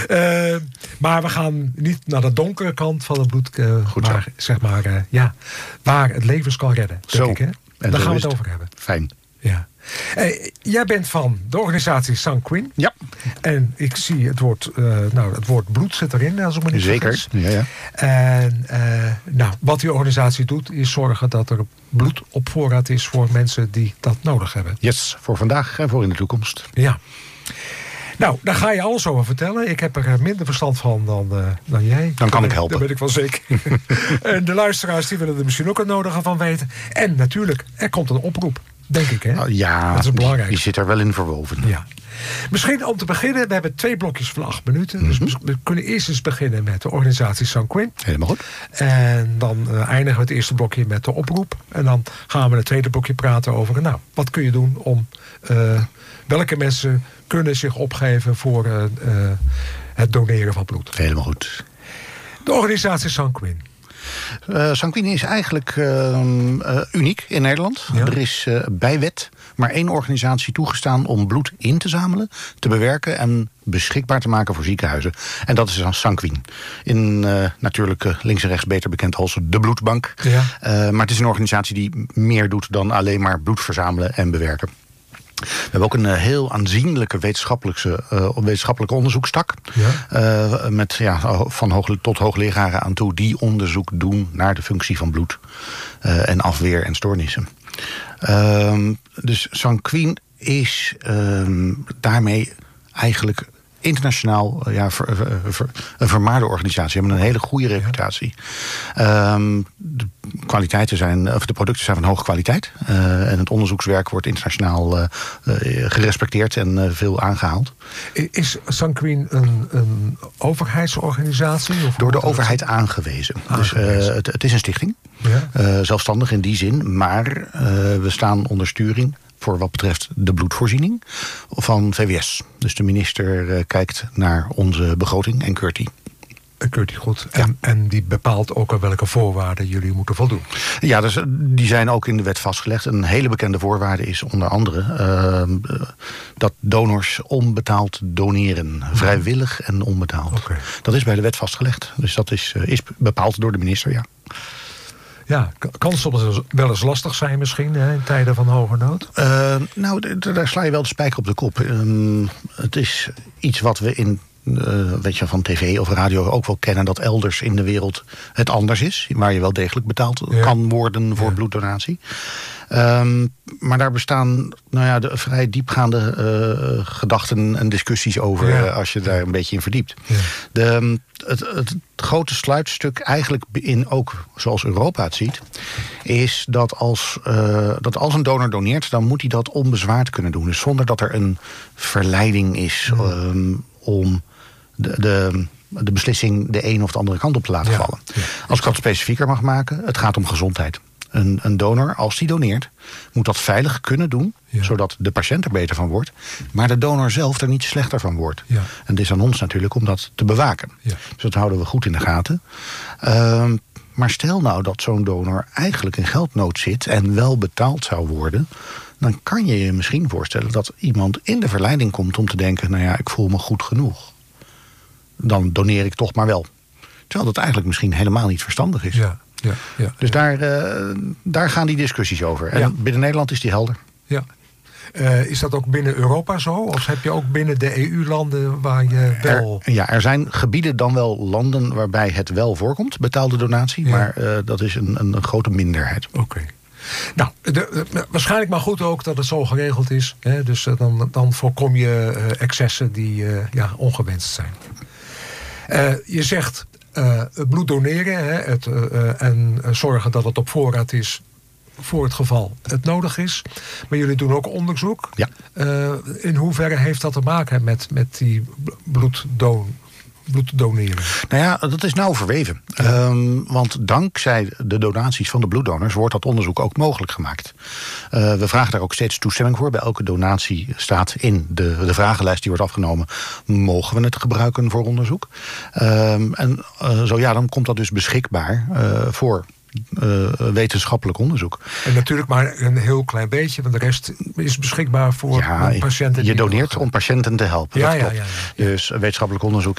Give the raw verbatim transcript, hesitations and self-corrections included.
Uh, maar we gaan niet naar de donkere kant van het bloed. Uh, Goed zo. Maar, zeg maar, uh, ja, waar het levens kan redden. Denk zo. Ik, hè? En Daar zo gaan we is het over hebben. Fijn. Ja. Uh, jij bent van de organisatie Sanquin. Ja. En ik zie het woord, uh, nou, het woord bloed zit erin, als ik me niet Zeker. vergis. Ja, ja. En uh, nou, wat die organisatie doet, is zorgen dat er bloed op voorraad is voor mensen die dat nodig hebben. Yes, voor vandaag en voor in de toekomst. Ja. Nou, daar ga je alles over vertellen. Ik heb er minder verstand van dan, uh, dan jij. Dan kan ik helpen. Daar ben ik wel zeker. En de luisteraars die willen er misschien ook het nodige van weten. En natuurlijk, er komt een oproep. Denk ik, hè? Uh, ja, dat is belangrijk. Die zit er wel in verwoven. Ja. Misschien om te beginnen, we hebben twee blokjes van acht minuten. Mm-hmm. Dus we kunnen eerst eens beginnen met de organisatie Sanquin. Helemaal goed. En dan uh, eindigen we het eerste blokje met de oproep. En dan gaan we in het tweede blokje praten over, nou, wat kun je doen om, uh, welke mensen kunnen zich opgeven voor uh, uh, het doneren van bloed. Helemaal goed. De organisatie Sanquin. Uh, Sanquin is eigenlijk uh, uh, uniek in Nederland. Ja. Er is uh, bij wet maar één organisatie toegestaan om bloed in te zamelen, te bewerken en beschikbaar te maken voor ziekenhuizen. En dat is dan Sanquin. In uh, natuurlijk uh, links en rechts beter bekend als de bloedbank. Ja. Uh, maar het is een organisatie die meer doet dan alleen maar bloed verzamelen en bewerken. We hebben ook een uh, heel aanzienlijke wetenschappelijke, uh, wetenschappelijke onderzoekstak. Ja. Uh, met ja, van hoog, tot hoogleraren aan toe die onderzoek doen naar de functie van bloed. Uh, en afweer en stoornissen. Uh, dus Sanquin is uh, daarmee eigenlijk internationaal ja, ver, ver, ver, een vermaarde organisatie. We hebben een hele goede reputatie. Ja. Um, de kwaliteiten zijn, of de producten zijn van hoge kwaliteit. Uh, en het onderzoekswerk wordt internationaal uh, uh, gerespecteerd en uh, veel aangehaald. Is Sanquin een, een overheidsorganisatie? Of Door de overheid aangewezen. aangewezen. Dus uh, het, het is een stichting. Ja. Uh, zelfstandig in die zin. Maar uh, we staan onder sturing voor wat betreft de bloedvoorziening van V W S. Dus de minister uh, kijkt naar onze begroting en keurt die. Keurt die goed. Ja. En, en die bepaalt ook aan welke voorwaarden jullie moeten voldoen. Ja, dus die zijn ook in de wet vastgelegd. Een hele bekende voorwaarde is onder andere uh, dat donors onbetaald doneren. Vrijwillig en onbetaald. Okay. Dat is bij de wet vastgelegd. Dus dat is, uh, is bepaald door de minister, ja. Ja, kan soms wel eens lastig zijn misschien hè, in tijden van hoge nood? Uh, nou, d- daar sla je wel de spijker op de kop. Uh, het is iets wat we in uh, weet je, van tv of radio ook wel kennen, dat elders in de wereld het anders is. Waar je wel degelijk betaald ja. kan worden voor ja. bloeddonatie. Um, maar daar bestaan nou ja, de vrij diepgaande uh, gedachten en discussies over ja. uh, als je daar een beetje in verdiept. Ja. De, het, het grote sluitstuk eigenlijk in ook zoals Europa het ziet, is dat als, uh, dat als een donor doneert, dan moet hij dat onbezwaard kunnen doen. Dus zonder dat er een verleiding is ja. um, om de, de, de beslissing de een of de andere kant op te laten ja. vallen. Ja. Als ik dat specifieker mag maken, het gaat om gezondheid. Een, een donor, als die doneert, moet dat veilig kunnen doen, ja. zodat de patiënt er beter van wordt, maar de donor zelf er niet slechter van wordt. Ja. En het is aan ons natuurlijk om dat te bewaken. Ja. Dus dat houden we goed in de gaten. Uh, maar stel nou dat zo'n donor eigenlijk in geldnood zit en wel betaald zou worden, dan kan je je misschien voorstellen dat iemand in de verleiding komt om te denken, nou ja, ik voel me goed genoeg. Dan doneer ik toch maar wel. Terwijl dat eigenlijk misschien helemaal niet verstandig is. Ja. Ja, ja, dus ja. Daar, uh, daar gaan die discussies over. En ja. binnen Nederland is die helder. Ja. Uh, is dat ook binnen Europa zo? Of heb je ook binnen de E U-landen waar je wel... Er, ja, er zijn gebieden dan wel landen waarbij het wel voorkomt, betaalde donatie. Ja. Maar uh, dat is een, een grote minderheid. Oké. Okay. Nou, de, de, waarschijnlijk maar goed ook dat het zo geregeld is. Hè? Dus uh, dan, dan voorkom je uh, excessen die uh, ja, ongewenst zijn. Uh, je zegt... Uh, bloed doneren hè, het, uh, en zorgen dat het op voorraad is voor het geval het nodig is. Maar jullie doen ook onderzoek. Ja. Uh, in hoeverre heeft dat te maken met, met die bloeddon, bloed doneren? Nou ja, dat is nauw verweven. Ja. Um, want dankzij de donaties van de bloeddonors wordt dat onderzoek ook mogelijk gemaakt. Uh, we vragen daar ook steeds toestemming voor. Bij elke donatie staat in de, de vragenlijst die wordt afgenomen, mogen we het gebruiken voor onderzoek? Um, en uh, zo ja, dan komt dat dus beschikbaar uh, voor Uh, wetenschappelijk onderzoek. En natuurlijk maar een heel klein beetje, want de rest is beschikbaar voor ja, patiënten. Je doneert om patiënten te helpen. Ja, dat ja, klopt. ja, ja, ja. Dus wetenschappelijk onderzoek